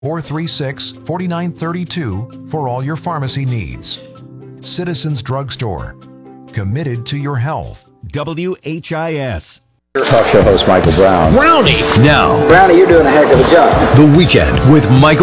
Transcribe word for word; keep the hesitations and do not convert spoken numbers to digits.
four three six, four nine three two for all your pharmacy needs. Citizens Drugstore. Committed to your health. W H I S. Talk show host Michael Brown. Brownie. Now, Brownie, you're doing a heck of a job. The Weekend with Michael